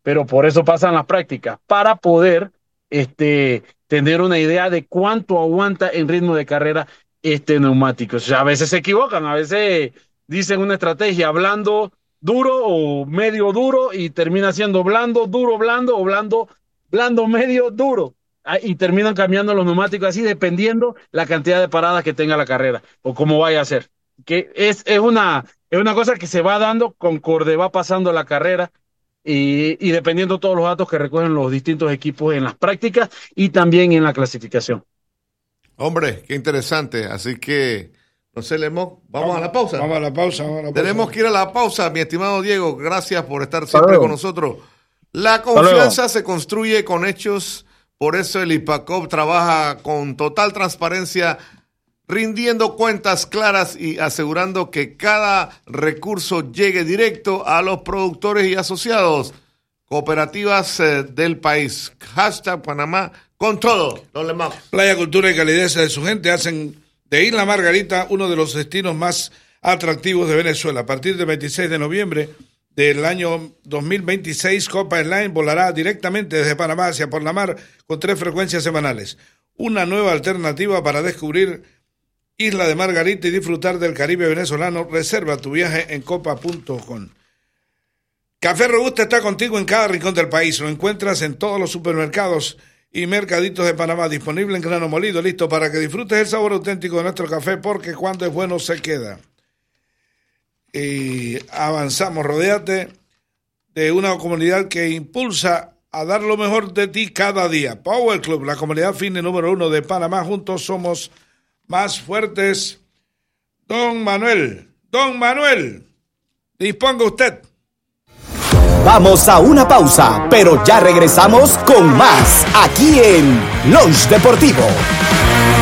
pero por eso pasan las prácticas, para poder tener una idea de cuánto aguanta en ritmo de carrera este neumático. O sea, a veces se equivocan, a veces dicen una estrategia blando, duro o medio duro y termina siendo blando, duro, blando o blando, blando, medio, duro. Y terminan cambiando los neumáticos así dependiendo la cantidad de paradas que tenga la carrera o cómo vaya a ser. Que es una cosa que se va dando concorde va pasando la carrera y dependiendo todos los datos que recogen los distintos equipos en las prácticas y también en la clasificación. Hombre, qué interesante. Así que, no sé, Lemón, vamos a la pausa. Vamos a la pausa. Tenemos que ir a la pausa, mi estimado Diego. Gracias por estar siempre con nosotros. La confianza se construye con hechos. Por eso el IPACOP trabaja con total transparencia, rindiendo cuentas claras y asegurando que cada recurso llegue directo a los productores y asociados. Cooperativas del país. Hashtag Panamá con todo. Don Lemán. Playa, cultura y calidez de su gente hacen de Isla Margarita uno de los destinos más atractivos de Venezuela. A partir del 26 de noviembre del año 2026, Copa Airlines volará directamente desde Panamá hacia por la mar con 3 frecuencias semanales. Una nueva alternativa para descubrir Isla de Margarita y disfrutar del Caribe venezolano. Reserva tu viaje en copa.com. Café Robusta está contigo en cada rincón del país. Lo encuentras en todos los supermercados y mercaditos de Panamá. Disponible en grano molido, listo para que disfrutes el sabor auténtico de nuestro café, porque cuando es bueno se queda. Y avanzamos. Rodéate de una comunidad que impulsa a dar lo mejor de ti cada día. Power Club, la comunidad fitness número 1 de Panamá. Juntos somos más fuertes. Don Manuel, disponga usted. Vamos a una pausa, pero ya regresamos con más aquí en Lunch Deportivo.